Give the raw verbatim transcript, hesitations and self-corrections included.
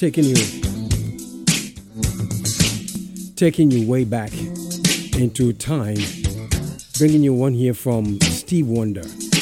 taking you taking you way back into time, bringing you one here from Steve Wonder.